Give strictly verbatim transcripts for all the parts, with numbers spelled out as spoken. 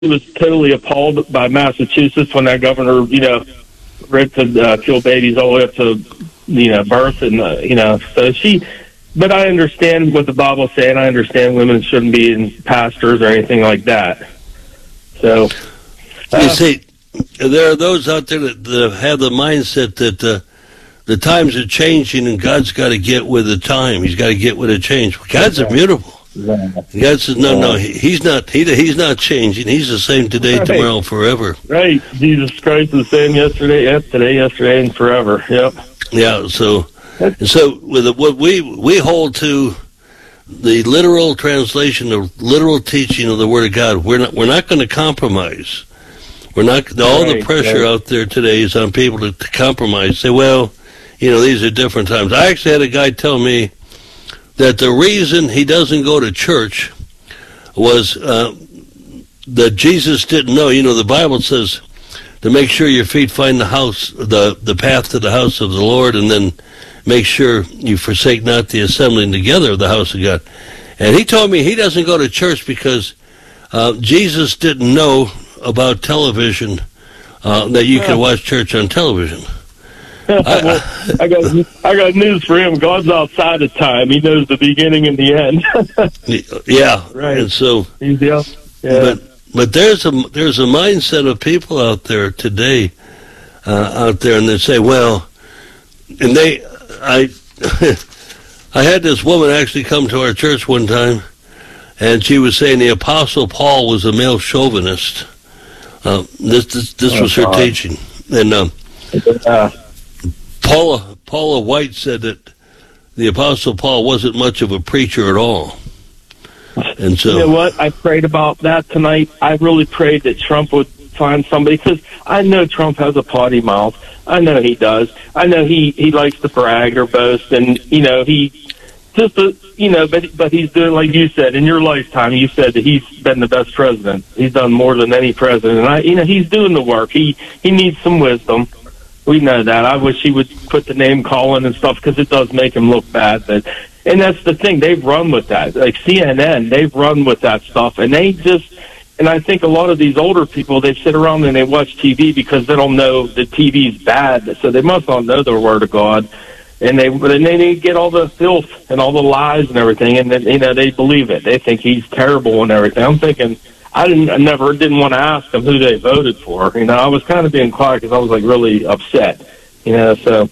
was totally appalled by Massachusetts when that governor, you know, ripped to uh, kill babies all the way up to, you know, birth, and uh, you know, so she. But I understand what the Bible's saying. I understand women shouldn't be in pastors or anything like that. So, uh, you see, there are those out there that, that have the mindset that uh, the times are changing, and God's got to get with the time. He's got to get with the change. God's immutable. God says, no, no, he, he's not. He, he's not changing. He's the same today, right. tomorrow, forever. Right. Jesus Christ is the same yesterday, yep, today, yesterday, and forever. Yep. Yeah. So, so with the, what we we hold to the literal translation, the literal teaching of the Word of God. We're not. We're not going to compromise. We're not. All right, the pressure right. out there today is on people to, to compromise. Say, well, you know, these are different times. I actually had a guy tell me that the reason he doesn't go to church was uh, that Jesus didn't know. You know, the Bible says to make sure your feet find the house, the the path to the house of the Lord, and then make sure you forsake not the assembling together of the house of God. And he told me he doesn't go to church because uh, Jesus didn't know about television, uh, that you can watch church on television. I, well, I got I got news for him. God's outside of time. He knows the beginning and the end. Yeah, right. And so, He's, yeah. but but there's a there's a mindset of people out there today, uh, out there, and they say, well, and they, I, I had this woman actually come to our church one time, and she was saying the Apostle Paul was a male chauvinist. Uh, this this, this oh, was her God. teaching, and um, uh, Paula Paula White said that the Apostle Paul wasn't much of a preacher at all. And so, you know what? I prayed about that tonight. I really prayed that Trump would find somebody, because I know Trump has a potty mouth. I know he does. I know he, he likes to brag or boast, and, you know, he just, uh, you know, but, but he's doing, like you said, in your lifetime, you said that he's been the best president. He's done more than any president. And, I, you know, he's doing the work. He, he needs some wisdom. We know that. I wish he would quit the name calling and stuff, because it does make him look bad. But, and that's the thing. They've run with that. Like C N N, they've run with that stuff. And they just, and I think a lot of these older people, they sit around and they watch T V because they don't know that T V's bad. So they must not know the Word of God. And they, and they get all the filth and all the lies and everything. And then, you know, they believe it. They think he's terrible and everything. I'm thinking, I didn't, I never didn't want to ask them who they voted for. You know, I was kind of being quiet because I was like really upset. You know, so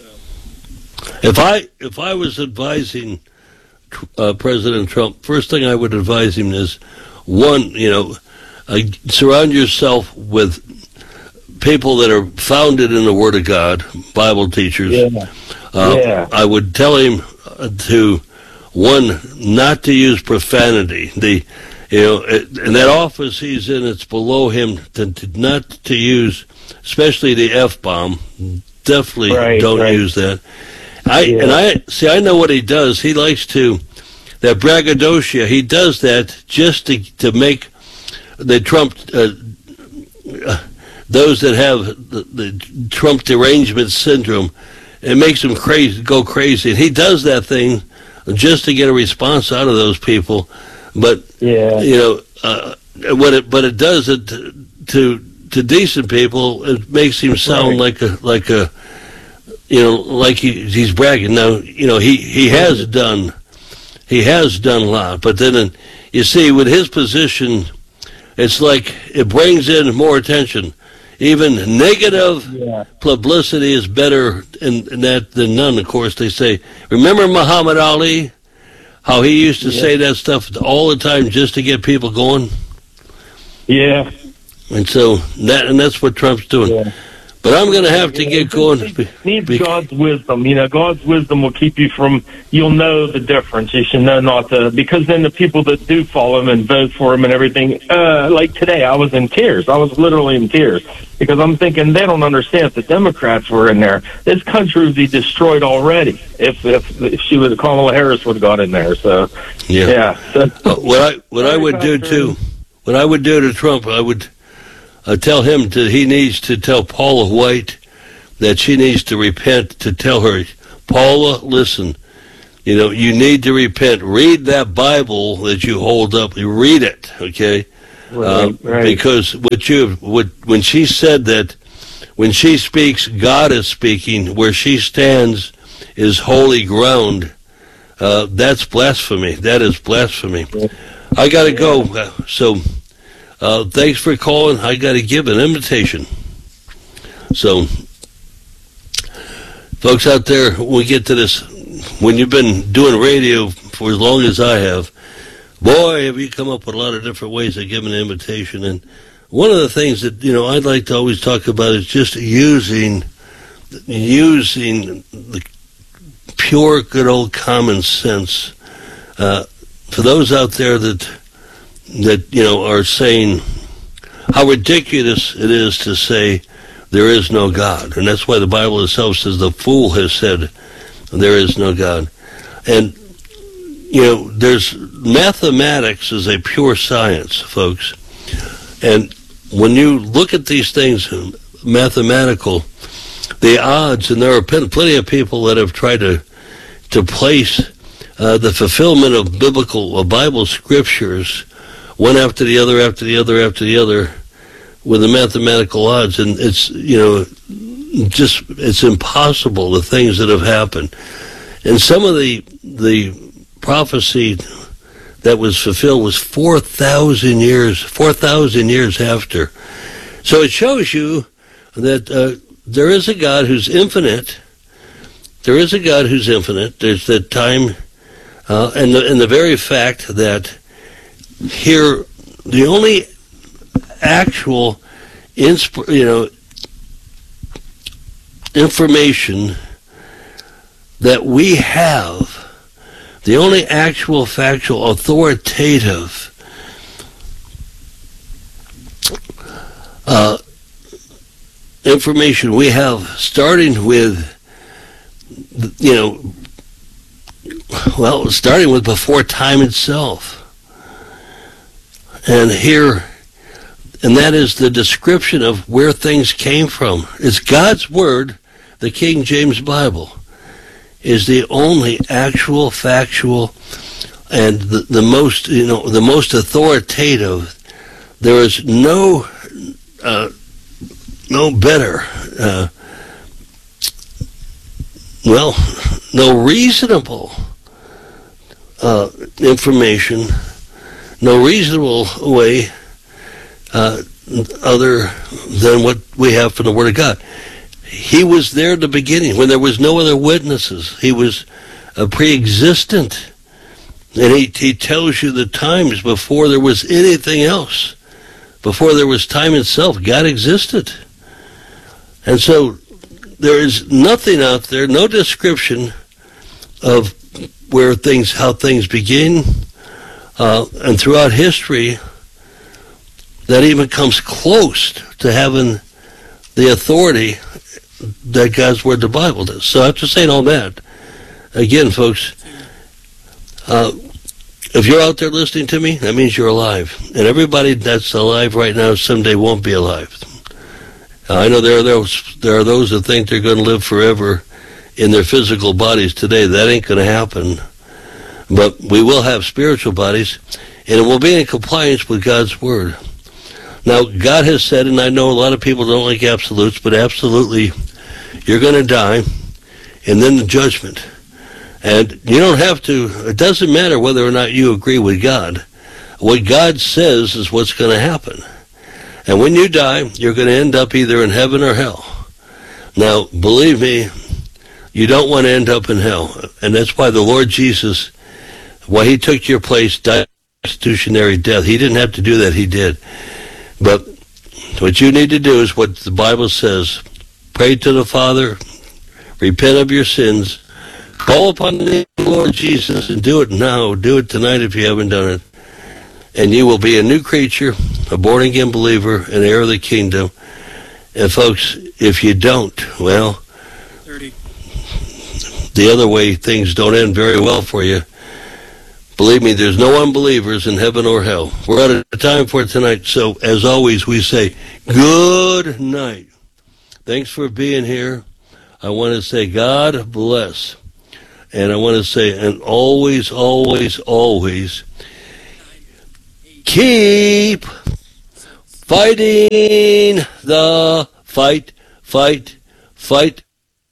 if I if I was advising uh, President Trump, first thing I would advise him is, one, you know, uh, surround yourself with people that are founded in the Word of God, Bible teachers. Yeah. Uh, yeah. I would tell him uh, to, one, not to use profanity. The You know, in that office he's in, it's below him to, to not to use, especially the F-bomb. Definitely right, don't right. use that. I yeah. and I see. I know what he does. He likes to that braggadocio. He does that just to to make the Trump uh, uh, those that have the, the Trump derangement syndrome. It makes them crazy, go crazy. And he does that thing just to get a response out of those people. But yeah. you know, uh, what it but it does it to to decent people. It makes him sound right. like a like a you know like he, he's bragging. Now you know he, he has done he has done a lot, but then uh, you see with his position, it's like it brings in more attention. Even negative yeah. publicity is better in, in that than none. Of course, they say. Remember Muhammad Ali? How he used to yeah. say that stuff all the time just to get people going. Yeah. And so that and that's what Trump's doing. Yeah. But I'm going to have to get going. Needs, needs God's wisdom. You know, God's wisdom will keep you from, you'll know the difference. You should know not to, because then the people that do follow him and vote for him and everything, uh, like today, I was in tears. I was literally in tears because I'm thinking they don't understand if the Democrats were in there. This country would be destroyed already if if, if she would, Kamala Harris would have got in there. So, yeah. yeah. So, uh, what I, what I would do too, what I would do to Trump, I would, I tell him that he needs to tell Paula White that she needs to repent, to tell her, Paula, listen, you know, you need to repent. Read that Bible that you hold up. Read it, okay? Right, uh, right. Because what you what when she said that when she speaks, God is speaking. Where she stands is holy ground. Uh, that's blasphemy. That is blasphemy. I got to go. Uh, so uh, thanks for calling. I got to give an invitation. So, folks out there, when we get to this, when you've been doing radio for as long as I have, boy, have you come up with a lot of different ways of giving an invitation. And one of the things that, you know, I'd like to always talk about is just using, using the pure, good old common sense. Uh, for those out there that, that, you know, are saying how ridiculous it is to say there is no God. And that's why the Bible itself says the fool has said there is no God. And, you know, there's mathematics is a pure science, folks. And when you look at these things, mathematical, the odds, and there are plenty of people that have tried to to place uh, the fulfillment of biblical, of Bible scriptures, one after the other, after the other, after the other, with the mathematical odds, and it's, you know, just, it's impossible, the things that have happened. And some of the the prophecy that was fulfilled was four thousand years, four thousand years after. So it shows you that uh, there is a God who's infinite. There is a God who's infinite. There's the time, uh, and, the, and the very fact that here, the only actual, insp- you know, information that we have, the only actual, factual, authoritative uh, information we have, starting with, you know, well, starting with before time itself. And here, and that is the description of where things came from. It's God's Word, the King James Bible, is the only actual, factual, and the, the most, you know, the most authoritative. There is no, uh, no better, uh, well, no reasonable uh, information, no reasonable way uh, other than what we have from the Word of God. He was there at the beginning when there was no other witnesses. He was uh, pre-existent. And he, he tells you the times before there was anything else. Before there was time itself, God existed. And so there is nothing out there, no description of where things, how things begin, uh, and throughout history, that even comes close to having the authority that God's Word, the Bible, does. So after saying all that, again, folks, uh, if you're out there listening to me, that means you're alive. And everybody that's alive right now someday won't be alive. Uh, I know there are those there are those that think they're going to live forever in their physical bodies today. That ain't going to happen. But we will have spiritual bodies, and it will be in compliance with God's Word. Now, God has said, and I know a lot of people don't like absolutes, but absolutely, you're going to die, and then the judgment. And you don't have to, it doesn't matter whether or not you agree with God. What God says is what's going to happen. And when you die, you're going to end up either in heaven or hell. Now, believe me, you don't want to end up in hell. And that's why the Lord Jesus, why he took your place, died substitutionary death. He didn't have to do that, he did. But what you need to do is what the Bible says. Pray to the Father, repent of your sins, call upon the name of the Lord Jesus, and do it now. Do it tonight if you haven't done it. And you will be a new creature, a born-again believer, an heir of the kingdom. And folks, if you don't, well, thirty. The other way things don't end very well for you. Believe me, there's no unbelievers in heaven or hell. We're out of time for tonight, so as always, we say good night. Thanks for being here. I want to say God bless. And I want to say, and always, always, always, keep Fighting the fight, fight, fight.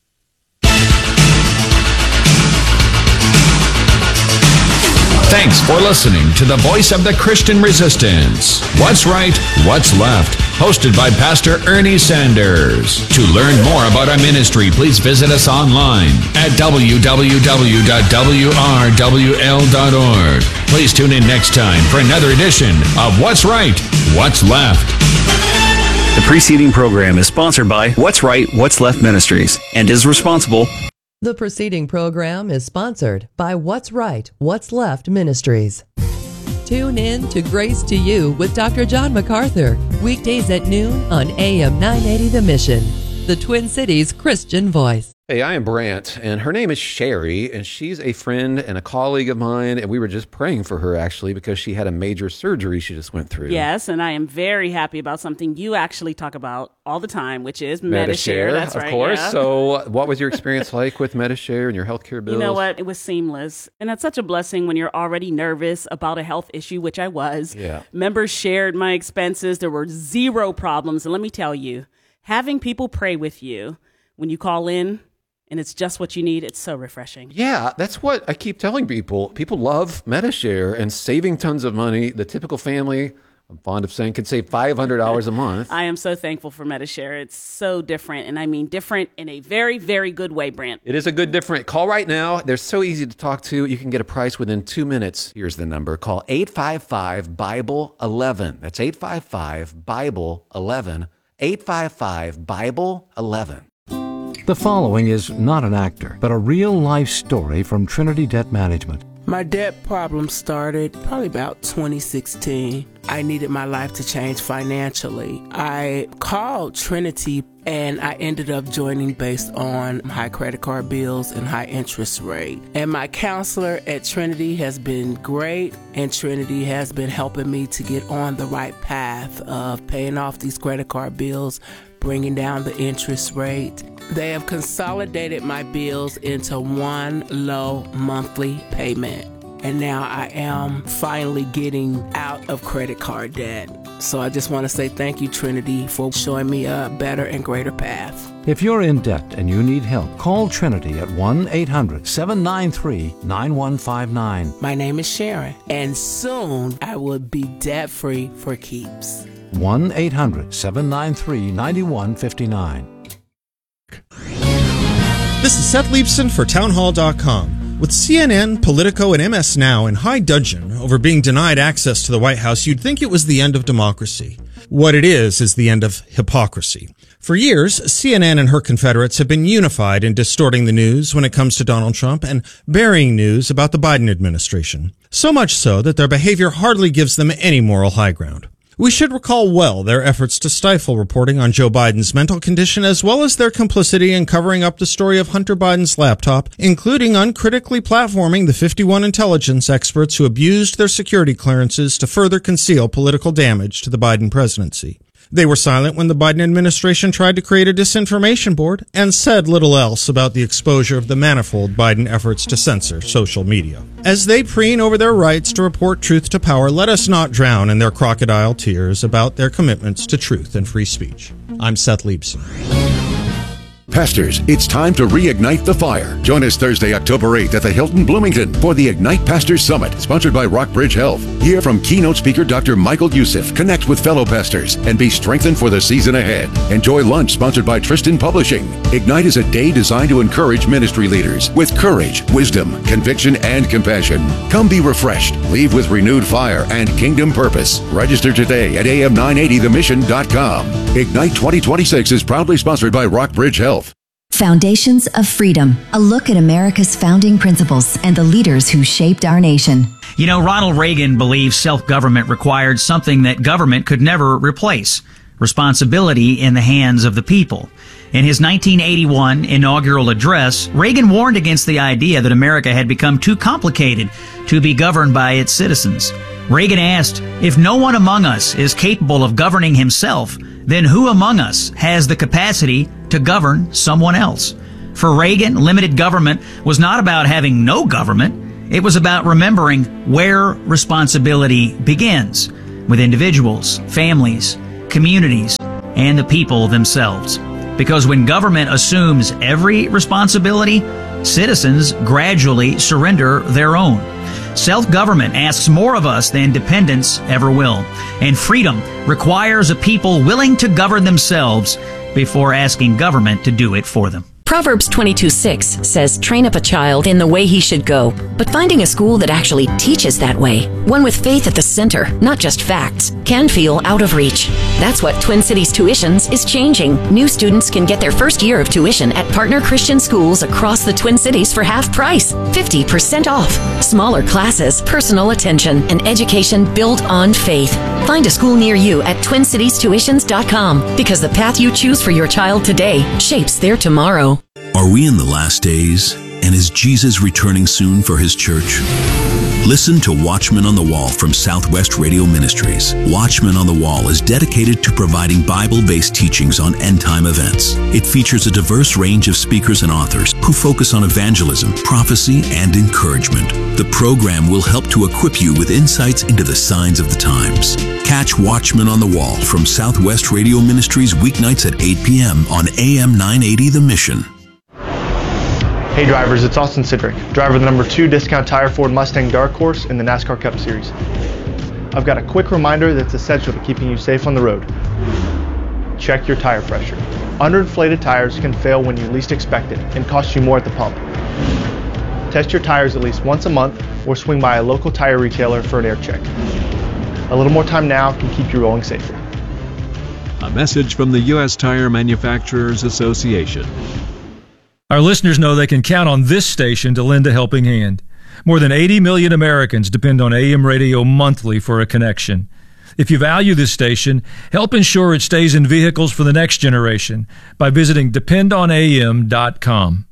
Thanks for listening to the voice of the Christian Resistance. What's Right, What's Left? Hosted by Pastor Ernie Sanders. To learn more about our ministry, please visit us online at w w w dot w r w l dot org. Please tune in next time for another edition of What's Right, What's Left. The preceding program is sponsored by What's Right, What's Left Ministries and is responsible. The preceding program is sponsored by What's Right, What's Left Ministries. Tune in to Grace to You with Doctor John MacArthur, weekdays at noon on A M nine eighty The Mission, the Twin Cities Christian voice. Hey, I am Brant, and her name is Sherry, and she's a friend and a colleague of mine, and we were just praying for her, actually, because she had a major surgery she just went through. Yes, and I am very happy about something you actually talk about all the time, which is Medi-Share. That's of right, course. yeah. So what was your experience like with Medi-Share and your healthcare bills? You know what? It was seamless, and that's such a blessing when you're already nervous about a health issue, which I was. Yeah. Members shared my expenses. There were zero problems, and let me tell you, having people pray with you when you call in, and it's just what you need, it's so refreshing. Yeah, that's what I keep telling people. People love Medi-Share and saving tons of money. The typical family, I'm fond of saying, could save five hundred dollars a month. I am so thankful for Medi-Share. It's so different, and I mean different in a very, very good way, Brant. It is a good different. Call right now. They're so easy to talk to. You can get a price within two minutes. Here's the number. Call eight five five, Bible eleven. That's eight five five, Bible eleven. eight five five, Bible eleven. The following is not an actor, but a real-life story from Trinity Debt Management. My debt problem started probably about twenty sixteen. I needed my life to change financially. I called Trinity and I ended up joining based on high credit card bills and high interest rate. And my counselor at Trinity has been great, and Trinity has been helping me to get on the right path of paying off these credit card bills, bringing down the interest rate. They have consolidated my bills into one low monthly payment. And now I am finally getting out of credit card debt. So I just want to say thank you, Trinity, for showing me a better and greater path. If you're in debt and you need help, call Trinity at one eight hundred, seven nine three, nine one five nine. My name is Sharon, and soon I will be debt-free for keeps. one eight hundred, seven nine three, nine one five nine. This is Seth Leibson for townhall dot com. With C N N, Politico, and M S Now in high dudgeon over being denied access to the White House, you'd think it was the end of democracy. What it is is the end of hypocrisy. For years, C N N and her confederates have been unified in distorting the news when it comes to Donald Trump and burying news about the Biden administration. So much so that their behavior hardly gives them any moral high ground. We should recall well their efforts to stifle reporting on Joe Biden's mental condition, as well as their complicity in covering up the story of Hunter Biden's laptop, including uncritically platforming the fifty-one intelligence experts who abused their security clearances to further conceal political damage to the Biden presidency. They were silent when the Biden administration tried to create a disinformation board and said little else about the exposure of the manifold Biden efforts to censor social media. As they preen over their rights to report truth to power, let us not drown in their crocodile tears about their commitments to truth and free speech. I'm Seth Leibson. Pastors, it's time to reignite the fire. Join us Thursday, October eighth at the Hilton Bloomington for the Ignite Pastors Summit, sponsored by Rockbridge Health. Hear from keynote speaker Doctor Michael Youssef, connect with fellow pastors, and be strengthened for the season ahead. Enjoy lunch sponsored by Tristan Publishing. Ignite is a day designed to encourage ministry leaders with courage, wisdom, conviction, and compassion. Come be refreshed, leave with renewed fire and kingdom purpose. Register today at A M nine eighty the mission dot com. Ignite twenty twenty-six is proudly sponsored by Rockbridge Health. Foundations of Freedom, a look at America's founding principles and the leaders who shaped our nation. You know, Ronald Reagan believed self-government required something that government could never replace: responsibility in the hands of the people. In his nineteen eighty-one inaugural address, Reagan warned against the idea that America had become too complicated to be governed by its citizens. Reagan asked, if no one among us is capable of governing himself, then who among us has the capacity to govern someone else? For Reagan, limited government was not about having no government. It was about remembering where responsibility begins, with individuals, families, communities, and the people themselves. Because when government assumes every responsibility, citizens gradually surrender their own. Self-government asks more of us than dependence ever will. And freedom requires a people willing to govern themselves before asking government to do it for them. Proverbs twenty-two six says, train up a child in the way he should go. But finding a school that actually teaches that way, one with faith at the center, not just facts, can feel out of reach. That's what Twin Cities Tuitions is changing. New students can get their first year of tuition at partner Christian schools across the Twin Cities for half price, fifty percent off. Smaller classes, personal attention, and education built on faith. Find a school near you at twin cities tuitions dot com, because the path you choose for your child today shapes their tomorrow. Are we in the last days? And is Jesus returning soon for his church? Listen to Watchmen on the Wall from Southwest Radio Ministries. Watchmen on the Wall is dedicated to providing Bible-based teachings on end-time events. It features a diverse range of speakers and authors who focus on evangelism, prophecy, and encouragement. The program will help to equip you with insights into the signs of the times. Catch Watchmen on the Wall from Southwest Radio Ministries weeknights at eight p.m. on A M nine eighty The Mission. Hey drivers, it's Austin Sidrick, driver of the number two Discount Tire Ford Mustang Dark Horse in the NASCAR Cup Series. I've got a quick reminder that's essential to keeping you safe on the road. Check your tire pressure. Underinflated tires can fail when you least expect it and cost you more at the pump. Test your tires at least once a month or swing by a local tire retailer for an air check. A little more time now can keep you rolling safer. A message from the U S Tire Manufacturers Association. Our listeners know they can count on this station to lend a helping hand. More than eighty million Americans depend on A M radio monthly for a connection. If you value this station, help ensure it stays in vehicles for the next generation by visiting depend on A M dot com.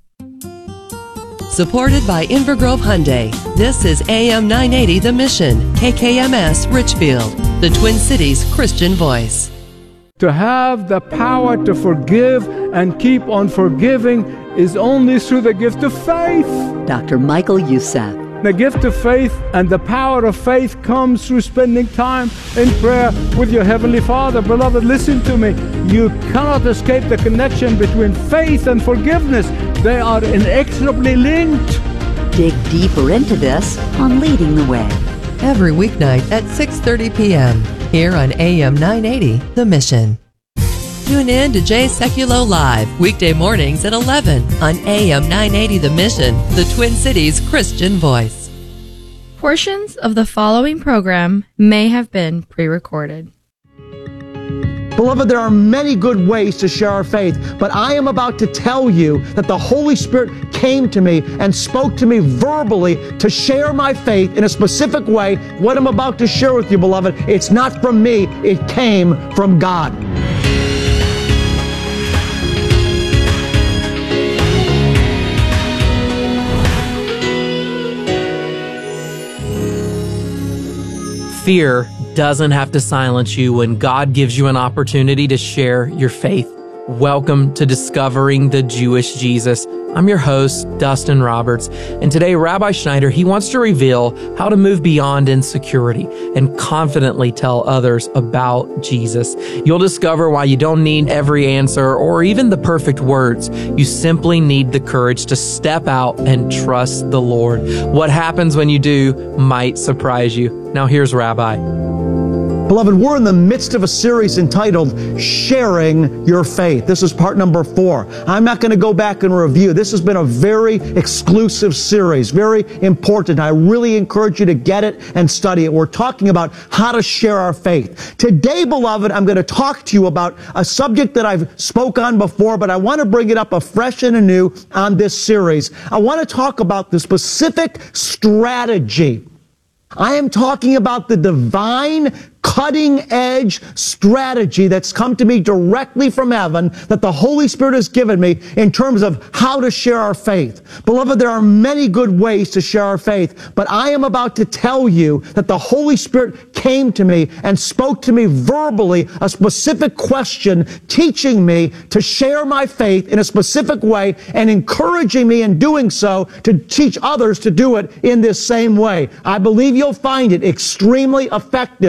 Supported by Invergrove Hyundai, this is A M nine eighty The Mission, K K M S Richfield, the Twin Cities Christian voice. To have the power to forgive and keep on forgiving is only through the gift of faith. Doctor Michael Youssef. The gift of faith and the power of faith comes through spending time in prayer with your Heavenly Father. Beloved, listen to me. You cannot escape the connection between faith and forgiveness. They are inexorably linked. Dig deeper into this on Leading the Way. Every weeknight at six thirty p.m. here on A M nine eighty The Mission. Tune in to Jay Sekulow Live, weekday mornings at eleven on A M nine eighty The Mission, the Twin Cities Christian voice. Portions of the following program may have been pre-recorded. Beloved, there are many good ways to share our faith, but I am about to tell you that the Holy Spirit came to me and spoke to me verbally to share my faith in a specific way. What I'm about to share with you, beloved, it's not from me, it came from God. Fear doesn't have to silence you when God gives you an opportunity to share your faith. Welcome to Discovering the Jewish Jesus. I'm your host, Dustin Roberts, and today Rabbi Schneider, he wants to reveal how to move beyond insecurity and confidently tell others about Jesus. You'll discover why you don't need every answer or even the perfect words. You simply need the courage to step out and trust the Lord. What happens when you do might surprise you. Now here's Rabbi. Beloved, we're in the midst of a series entitled Sharing Your Faith. This is part number four. I'm not going to go back and review. This has been a very exclusive series, very important. I really encourage you to get it and study it. We're talking about how to share our faith. Today, beloved, I'm going to talk to you about a subject that I've spoke on before, but I want to bring it up afresh and anew on this series. I want to talk about the specific strategy. I am talking about the divine cutting-edge strategy that's come to me directly from heaven that the Holy Spirit has given me in terms of how to share our faith. Beloved, there are many good ways to share our faith, but I am about to tell you that the Holy Spirit came to me and spoke to me verbally a specific question, teaching me to share my faith in a specific way and encouraging me in doing so to teach others to do it in this same way. I believe you'll find it extremely effective because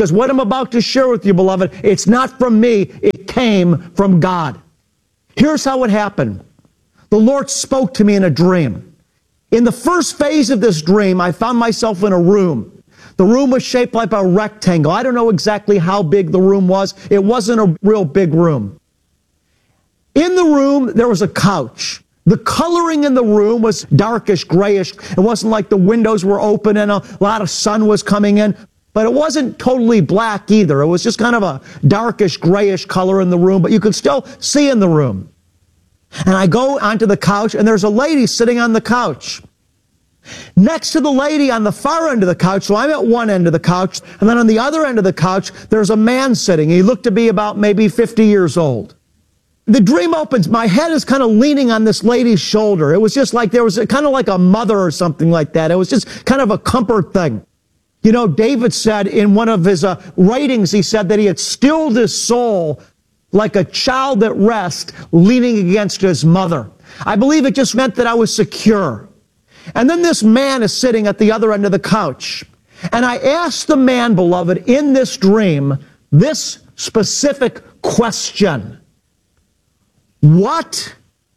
Because what I'm about to share with you, beloved, it's not from me, it came from God. Here's how it happened. The Lord spoke to me in a dream. In the first phase of this dream, I found myself in a room. The room was shaped like a rectangle. I don't know exactly how big the room was. It wasn't a real big room. In the room, there was a couch. The coloring in the room was darkish, grayish. It wasn't like the windows were open and a lot of sun was coming in. But it wasn't totally black either. It was just kind of a darkish, grayish color in the room, but you could still see in the room. And I go onto the couch, and there's a lady sitting on the couch. Next to the lady on the far end of the couch, so I'm at one end of the couch, and then on the other end of the couch, there's a man sitting. He looked to be about maybe fifty years old. The dream opens. My head is kind of leaning on this lady's shoulder. It was just like there was a, kind of like a mother or something like that. It was just kind of a comfort thing. You know, David said in one of his uh, writings, he said that he had stilled his soul like a child at rest, leaning against his mother. I believe it just meant that I was secure. And then this man is sitting at the other end of the couch. And I asked the man, beloved, in this dream, this specific question. What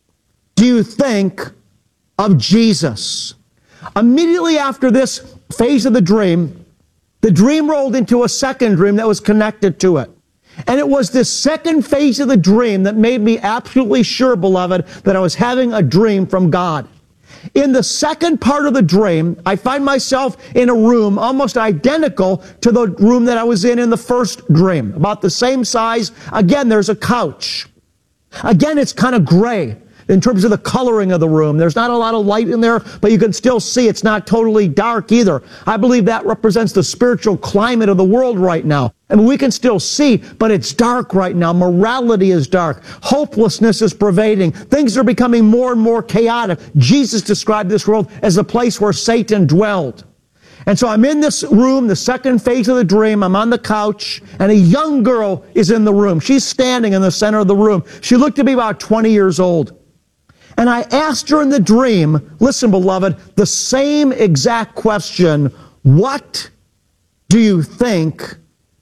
do you think of Jesus? Immediately after this phase of the dream, the dream rolled into a second dream that was connected to it. And it was this second phase of the dream that made me absolutely sure, beloved, that I was having a dream from God. In the second part of the dream, I find myself in a room almost identical to the room that I was in in the first dream. About the same size. Again, there's a couch. Again, it's kind of gray in terms of the coloring of the room. There's not a lot of light in there, but you can still see it's not totally dark either. I believe that represents the spiritual climate of the world right now. I mean, we can still see, but it's dark right now. Morality is dark. Hopelessness is pervading. Things are becoming more and more chaotic. Jesus described this world as a place where Satan dwelled. And so I'm in this room, the second phase of the dream. I'm on the couch, and a young girl is in the room. She's standing in the center of the room. She looked to be about twenty years old. And I asked her in the dream, listen, beloved, the same exact question, what do you think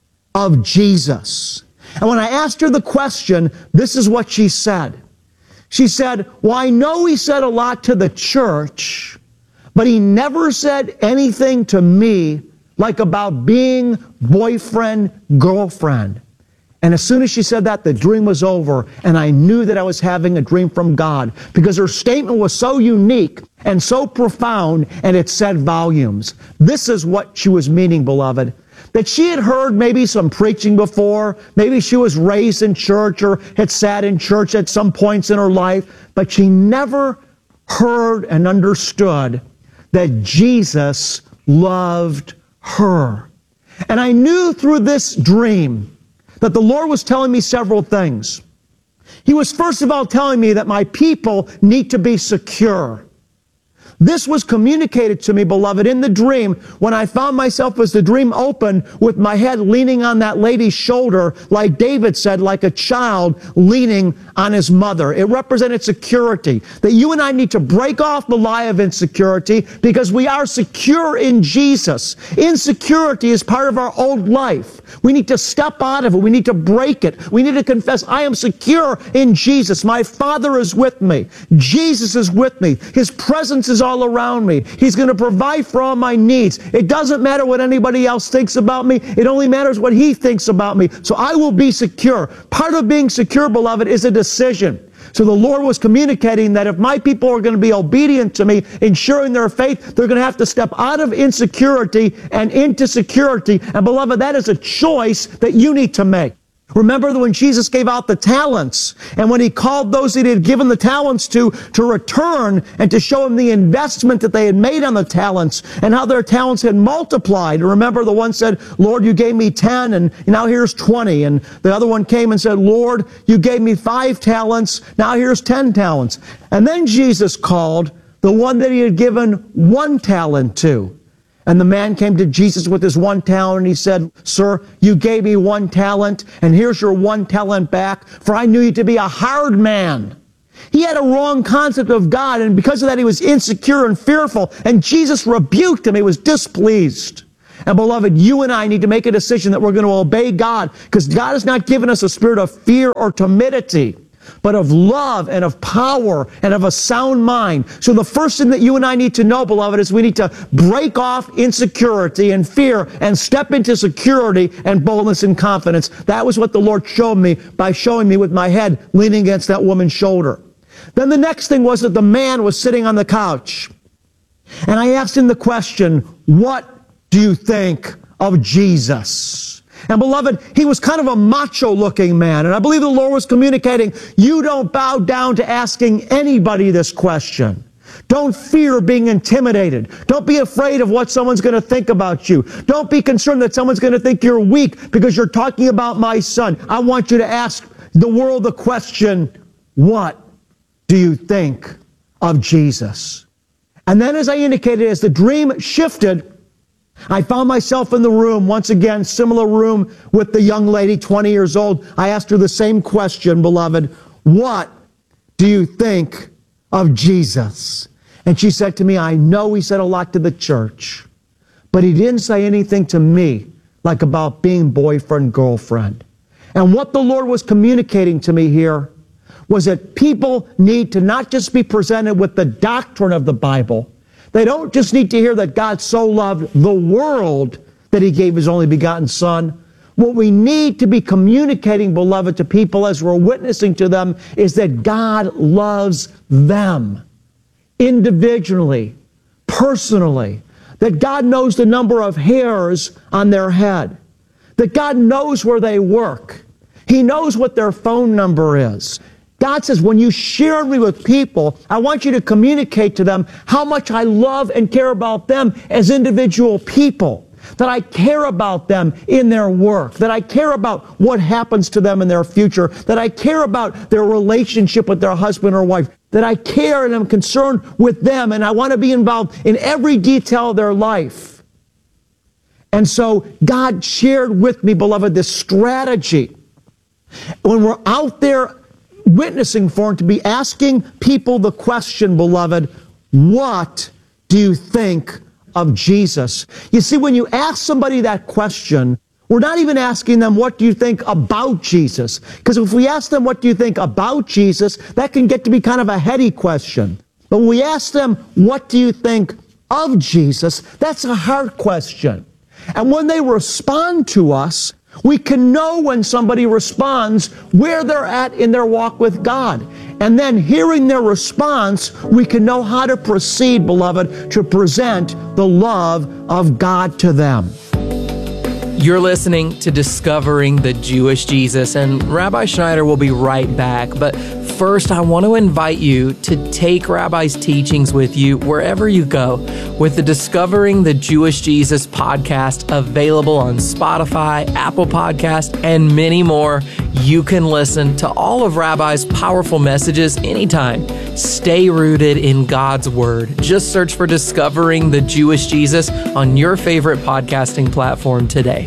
of Jesus? And when I asked her the question, this is what she said. She said, well, I know he said a lot to the church, but he never said anything to me like about being boyfriend, girlfriend. And as soon as she said that, the dream was over, and I knew that I was having a dream from God because her statement was so unique and so profound, and it said volumes. This is what she was meaning, beloved. That she had heard maybe some preaching before, maybe she was raised in church or had sat in church at some points in her life, but she never heard and understood that Jesus loved her. And I knew through this dream that the Lord was telling me several things. He was first of all telling me that my people need to be secure. This was communicated to me, beloved, in the dream when I found myself as the dream opened with my head leaning on that lady's shoulder, like David said, like a child leaning on his mother. It represented security, that you and I need to break off the lie of insecurity because we are secure in Jesus. Insecurity is part of our old life. We need to step out of it. We need to break it. We need to confess, I am secure in Jesus. My Father is with me. Jesus is with me. His presence is all around me. He's going to provide for all my needs. It doesn't matter what anybody else thinks about me. It only matters what He thinks about me. So I will be secure. Part of being secure, beloved, is a decision. So the Lord was communicating that if my people are going to be obedient to me, ensuring their faith, they're going to have to step out of insecurity and into security. And beloved, that is a choice that you need to make. Remember when Jesus gave out the talents, and when He called those that He had given the talents to, to return and to show them the investment that they had made on the talents and how their talents had multiplied. Remember, the one said, Lord, you gave me ten, and now here's twenty. And the other one came and said, Lord, you gave me five talents, now here's ten talents. And then Jesus called the one that He had given one talent to. And the man came to Jesus with his one talent, and he said, Sir, you gave me one talent, and here's your one talent back, for I knew you to be a hard man. He had a wrong concept of God, and because of that he was insecure and fearful, and Jesus rebuked him. He was displeased. And beloved, you and I need to make a decision that we're going to obey God, because God has not given us a spirit of fear or timidity, but of love and of power and of a sound mind. So the first thing that you and I need to know, beloved, is we need to break off insecurity and fear and step into security and boldness and confidence. That was what the Lord showed me by showing me with my head leaning against that woman's shoulder. Then the next thing was that the man was sitting on the couch. And I asked him the question, what do you think of Jesus? And beloved, he was kind of a macho-looking man. And I believe the Lord was communicating, you don't bow down to asking anybody this question. Don't fear being intimidated. Don't be afraid of what someone's going to think about you. Don't be concerned that someone's going to think you're weak because you're talking about my son. I want you to ask the world the question, what do you think of Jesus? And then, as I indicated, as the dream shifted, I found myself in the room, once again, similar room with the young lady, twenty years old. I asked her the same question, beloved, what do you think of Jesus? And she said to me, I know he said a lot to the church, but he didn't say anything to me like about being boyfriend, girlfriend. And what the Lord was communicating to me here was that people need to not just be presented with the doctrine of the Bible. They don't just need to hear that God so loved the world that he gave his only begotten Son. What we need to be communicating, beloved, to people as we're witnessing to them is that God loves them individually, personally, that God knows the number of hairs on their head, that God knows where they work. He knows what their phone number is. God says, when you share me with people, I want you to communicate to them how much I love and care about them as individual people, that I care about them in their work, that I care about what happens to them in their future, that I care about their relationship with their husband or wife, that I care and am concerned with them, and I want to be involved in every detail of their life. And so God shared with me, beloved, this strategy. When we're out there witnessing for him, to be asking people the question, beloved, what do you think of Jesus? You see, when you ask somebody that question, we're not even asking them, what do you think about Jesus? Because if we ask them, what do you think about Jesus, that can get to be kind of a heady question. But when we ask them, what do you think of Jesus, that's a hard question. And when they respond to us, we can know when somebody responds where they're at in their walk with God. And then hearing their response, we can know how to proceed, beloved, to present the love of God to them. You're listening to Discovering the Jewish Jesus, and Rabbi Schneider will be right back. But first, I want to invite you to take Rabbi's teachings with you wherever you go, with the Discovering the Jewish Jesus podcast available on Spotify, Apple Podcasts, and many more. You can listen to all of Rabbi's powerful messages anytime. Stay rooted in God's Word. Just search for Discovering the Jewish Jesus on your favorite podcasting platform today.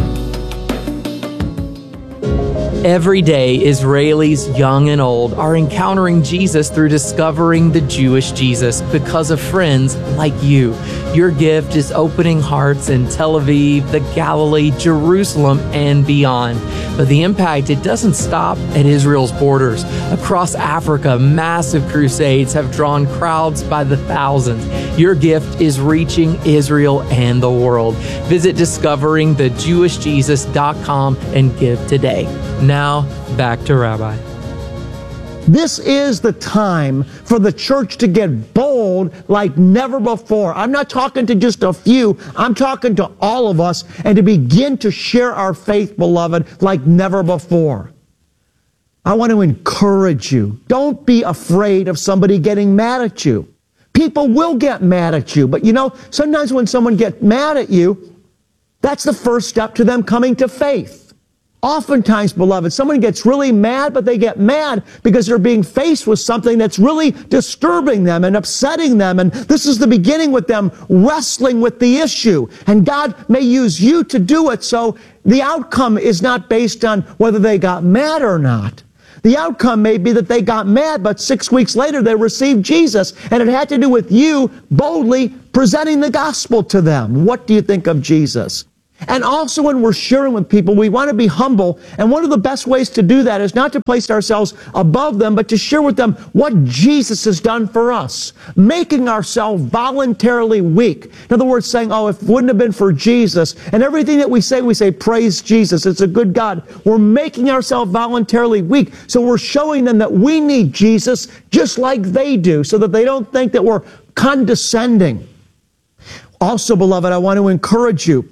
Every day, Israelis, young and old, are encountering Jesus through Discovering the Jewish Jesus because of friends like you. Your gift is opening hearts in Tel Aviv, the Galilee, Jerusalem, and beyond. But the impact, it doesn't stop at Israel's borders. Across Africa, massive crusades have drawn crowds by the thousands. Your gift is reaching Israel and the world. Visit discovering the jewish jesus dot com and give today. Now, back to Rabbi. This is the time for the church to get bold like never before. I'm not talking to just a few. I'm talking to all of us, and to begin to share our faith, beloved, like never before. I want to encourage you. Don't be afraid of somebody getting mad at you. People will get mad at you, but you know, sometimes when someone gets mad at you, that's the first step to them coming to faith. Oftentimes, beloved, someone gets really mad, but they get mad because they're being faced with something that's really disturbing them and upsetting them. And this is the beginning with them wrestling with the issue. And God may use you to do it, so the outcome is not based on whether they got mad or not. The outcome may be that they got mad, but six weeks later they received Jesus, and it had to do with you boldly presenting the gospel to them. What do you think of Jesus? And also when we're sharing with people, we want to be humble, and one of the best ways to do that is not to place ourselves above them, but to share with them what Jesus has done for us, making ourselves voluntarily weak. In other words, saying, oh, if it wouldn't have been for Jesus, and everything that we say, we say, praise Jesus, it's a good God. We're making ourselves voluntarily weak, so we're showing them that we need Jesus just like they do, so that they don't think that we're condescending. Also, beloved, I want to encourage you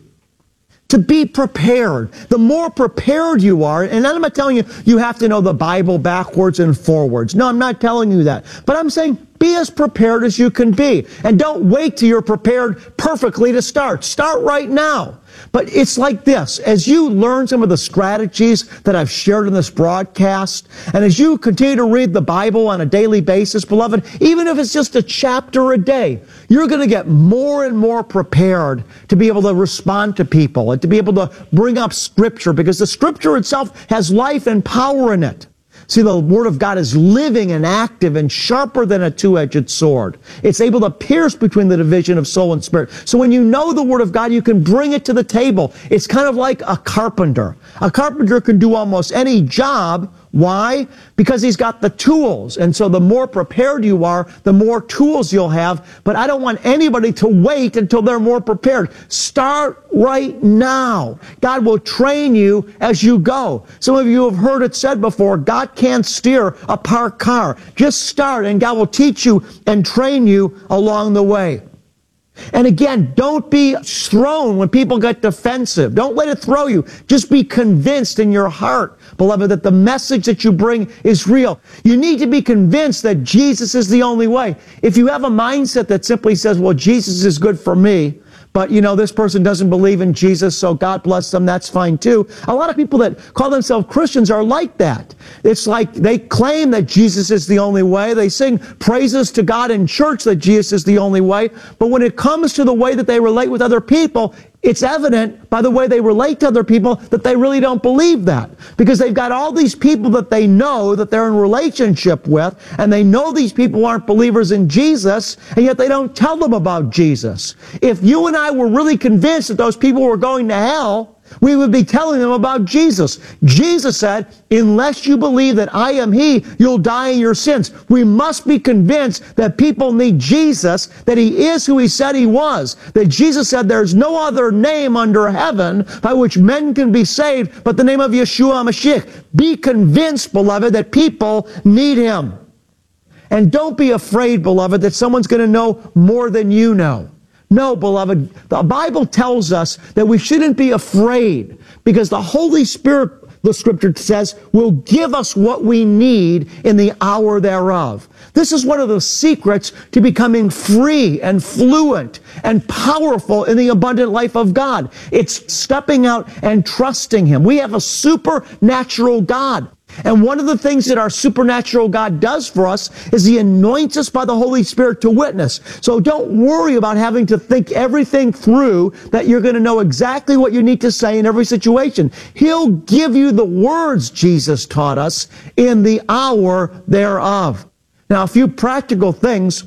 to be prepared. The more prepared you are, and I'm not telling you you have to know the Bible backwards and forwards. No, I'm not telling you that. But I'm saying be as prepared as you can be. And don't wait till you're prepared perfectly to start. Start right now. But it's like this. As you learn some of the strategies that I've shared in this broadcast, and as you continue to read the Bible on a daily basis, beloved, even if it's just a chapter a day, you're going to get more and more prepared to be able to respond to people and to be able to bring up Scripture, because the Scripture itself has life and power in it. See, the Word of God is living and active and sharper than a two-edged sword. It's able to pierce between the division of soul and spirit. So when you know the Word of God, you can bring it to the table. It's kind of like a carpenter. A carpenter can do almost any job. Why? Because he's got the tools. And so the more prepared you are, the more tools you'll have. But I don't want anybody to wait until they're more prepared. Start right now. God will train you as you go. Some of you have heard it said before, God can't steer a parked car. Just start and God will teach you and train you along the way. And again, don't be thrown when people get defensive. Don't let it throw you. Just be convinced in your heart, beloved, that the message that you bring is real. You need to be convinced that Jesus is the only way. If you have a mindset that simply says, well, Jesus is good for me, but, you know, this person doesn't believe in Jesus, so God bless them, that's fine too. A lot of people that call themselves Christians are like that. It's like they claim that Jesus is the only way. They sing praises to God in church that Jesus is the only way. But when it comes to the way that they relate with other people, it's evident by the way they relate to other people that they really don't believe that. Because they've got all these people that they know that they're in relationship with, and they know these people aren't believers in Jesus, and yet they don't tell them about Jesus. If you and I were really convinced that those people were going to hell, we would be telling them about Jesus. Jesus said, unless you believe that I am He, you'll die in your sins. We must be convinced that people need Jesus, that He is who He said He was. That Jesus said there's no other name under heaven by which men can be saved but the name of Yeshua HaMashiach. Be convinced, beloved, that people need Him. And don't be afraid, beloved, that someone's going to know more than you know. No, beloved, the Bible tells us that we shouldn't be afraid, because the Holy Spirit, the Scripture says, will give us what we need in the hour thereof. This is one of the secrets to becoming free and fluent and powerful in the abundant life of God. It's stepping out and trusting Him. We have a supernatural God. And one of the things that our supernatural God does for us is He anoints us by the Holy Spirit to witness. So don't worry about having to think everything through, that you're going to know exactly what you need to say in every situation. He'll give you the words, Jesus taught us, in the hour thereof. Now, a few practical things.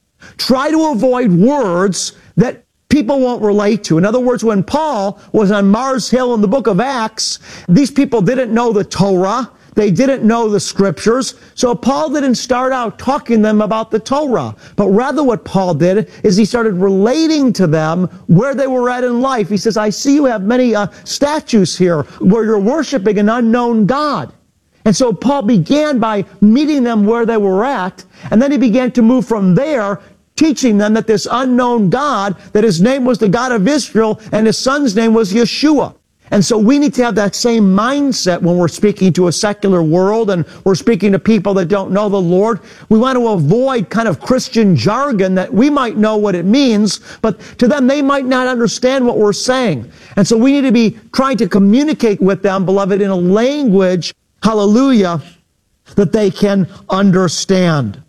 Try to avoid words that people won't relate to. In other words, when Paul was on Mars Hill in the book of Acts, these people didn't know the Torah. They didn't know the Scriptures. So Paul didn't start out talking to them about the Torah. But rather what Paul did is he started relating to them where they were at in life. He says, I see you have many uh, statues here where you're worshiping an unknown God. And so Paul began by meeting them where they were at, and then he began to move from there, teaching them that this unknown God, that His name was the God of Israel, and His Son's name was Yeshua. And so we need to have that same mindset when we're speaking to a secular world and we're speaking to people that don't know the Lord. We want to avoid kind of Christian jargon that we might know what it means, but to them they might not understand what we're saying. And so we need to be trying to communicate with them, beloved, in a language, hallelujah, that they can understand.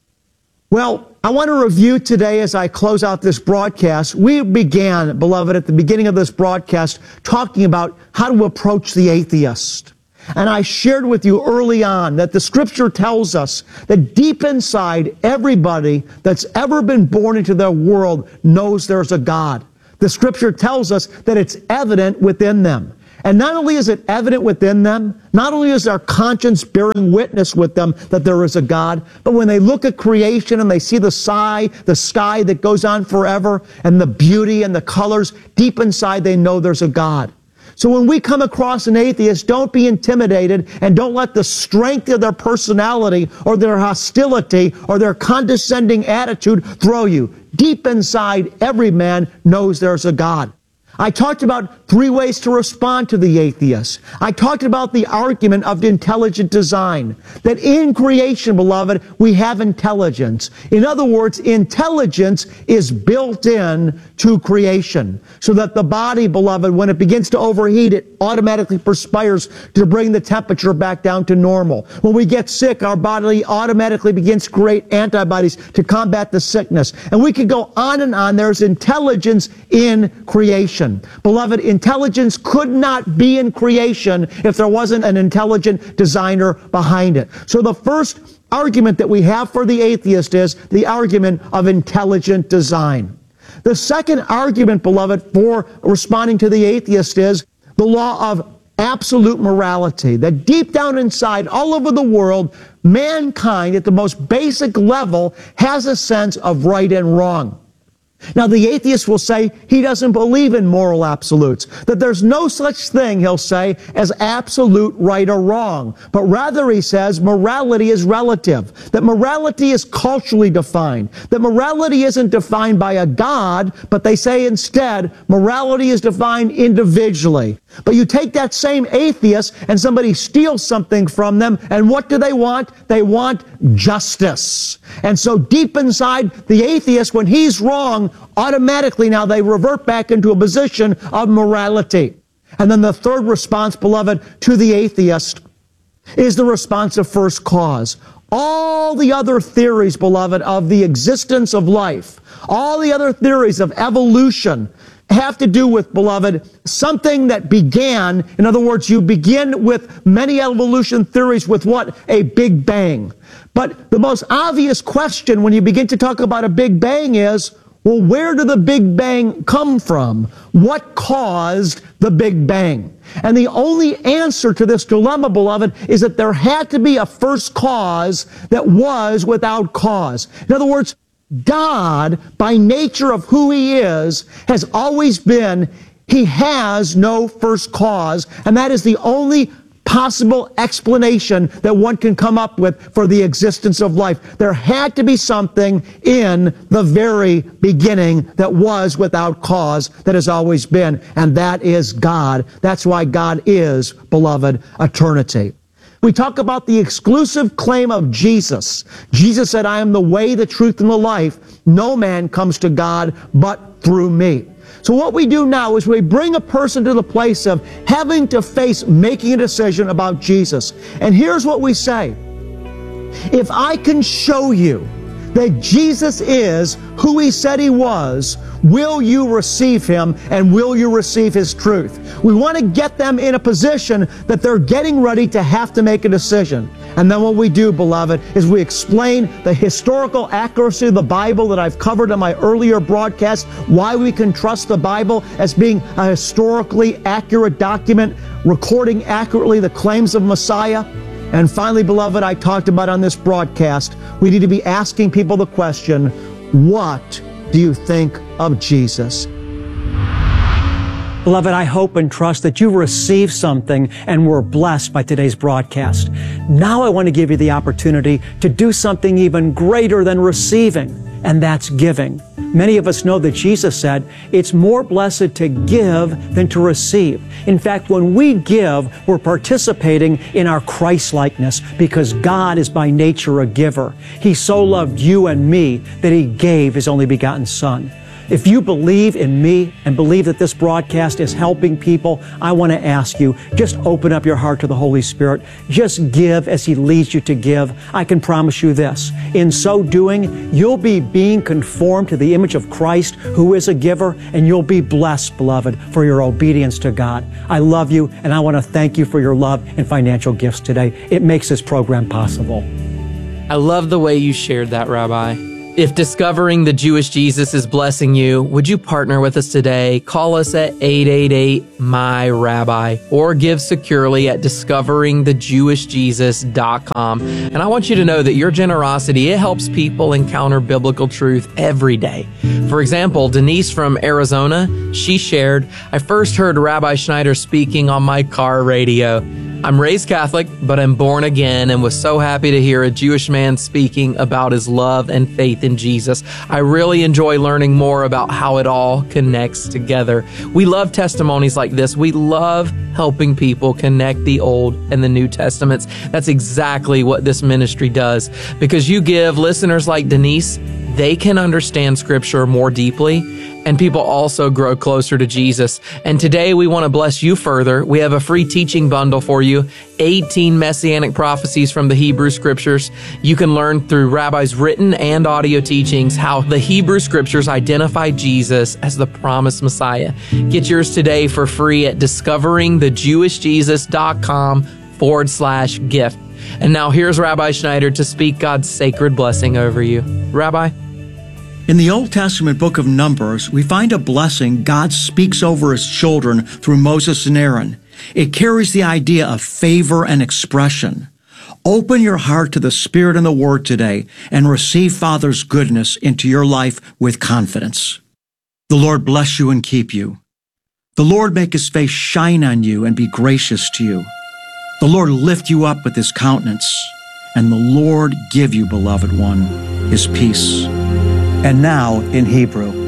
Well, I want to review today as I close out this broadcast. We began, beloved, at the beginning of this broadcast talking about how to approach the atheist. And I shared with you early on that the scripture tells us that deep inside everybody that's ever been born into their world knows there's a God. The scripture tells us that it's evident within them. And not only is it evident within them, not only is their conscience bearing witness with them that there is a God, but when they look at creation and they see the sky, the sky that goes on forever, and the beauty and the colors, deep inside they know there's a God. So when we come across an atheist, don't be intimidated and don't let the strength of their personality or their hostility or their condescending attitude throw you. Deep inside, every man knows there's a God. I talked about three ways to respond to the atheist. I talked about the argument of intelligent design, that in creation, beloved, we have intelligence. In other words, intelligence is built in to creation, so that the body, beloved, when it begins to overheat, it automatically perspires to bring the temperature back down to normal. When we get sick, our body automatically begins to create antibodies to combat the sickness. And we could go on and on. There's intelligence in creation. Beloved, intelligence could not be in creation if there wasn't an intelligent designer behind it. So the first argument that we have for the atheist is the argument of intelligent design. The second argument, beloved, for responding to the atheist is the law of absolute morality, that deep down inside, all over the world, mankind at the most basic level has a sense of right and wrong. Now, the atheist will say he doesn't believe in moral absolutes, that there's no such thing, he'll say, as absolute right or wrong. But rather, he says, morality is relative, that morality is culturally defined, that morality isn't defined by a God, but they say instead, morality is defined individually. But you take that same atheist and somebody steals something from them, and what do they want? They want justice. And so deep inside the atheist, when he's wrong, automatically now they revert back into a position of morality. And then the third response, beloved, to the atheist is the response of first cause. All the other theories, beloved, of the existence of life, all the other theories of evolution have to do with, beloved, something that began. In other words, you begin with many evolution theories with what? A Big Bang. But the most obvious question when you begin to talk about a Big Bang is, well, where did the Big Bang come from? What caused the Big Bang? And the only answer to this dilemma, beloved, is that there had to be a first cause that was without cause. In other words, God, by nature of who He is, has always been, He has no first cause, and that is the only possible explanation that one can come up with for the existence of life. There had to be something in the very beginning that was without cause, that has always been, and that is God. That's why God is, beloved, eternity. We talk about the exclusive claim of Jesus. Jesus said, I am the way, the truth, and the life. No man comes to God but through me. So what we do now is we bring a person to the place of having to face making a decision about Jesus. And here's what we say. If I can show you that Jesus is who He said He was, will you receive Him and will you receive His truth? We want to get them in a position that they're getting ready to have to make a decision. And then what we do, beloved, is we explain the historical accuracy of the Bible that I've covered in my earlier broadcast, why we can trust the Bible as being a historically accurate document, recording accurately the claims of Messiah. And finally, beloved, I talked about on this broadcast, we need to be asking people the question, what do you think of Jesus? Beloved, I hope and trust that you received something and were blessed by today's broadcast. Now I want to give you the opportunity to do something even greater than receiving, and that's giving. Many of us know that Jesus said, it's more blessed to give than to receive. In fact, when we give, we're participating in our Christ-likeness because God is by nature a giver. He so loved you and me that He gave His only begotten Son. If you believe in me and believe that this broadcast is helping people, I want to ask you, just open up your heart to the Holy Spirit. Just give as He leads you to give. I can promise you this. In so doing, you'll be being conformed to the image of Christ, who is a giver, and you'll be blessed, beloved, for your obedience to God. I love you, and I want to thank you for your love and financial gifts today. It makes this program possible. I love the way you shared that, Rabbi. If discovering the Jewish Jesus is blessing you, would you partner with us today? Call us at eight eight eight, M Y rabbi or give securely at discovering the jewish jesus dot com. And I want you to know that your generosity, it helps people encounter biblical truth every day. For example, Denise from Arizona, she shared, I first heard Rabbi Schneider speaking on my car radio. I'm raised Catholic, but I'm born again and was so happy to hear a Jewish man speaking about his love and faith in Jesus. I really enjoy learning more about how it all connects together. We love testimonies like this. We love helping people connect the Old and the New Testaments. That's exactly what this ministry does. Because you give listeners like Denise, they can understand Scripture more deeply, and people also grow closer to Jesus. And today we want to bless you further. We have a free teaching bundle for you, eighteen Messianic prophecies from the Hebrew Scriptures. You can learn through Rabbi's written and audio teachings how the Hebrew Scriptures identify Jesus as the promised Messiah. Get yours today for free at discovering the jewish jesus dot com forward slash gift. And now here's Rabbi Schneider to speak God's sacred blessing over you. Rabbi? In the Old Testament book of Numbers, we find a blessing God speaks over His children through Moses and Aaron. It carries the idea of favor and expression. Open your heart to the Spirit and the Word today and receive Father's goodness into your life with confidence. The Lord bless you and keep you. The Lord make His face shine on you and be gracious to you. The Lord lift you up with His countenance, and the Lord give you, beloved one, His peace. And now, in Hebrew,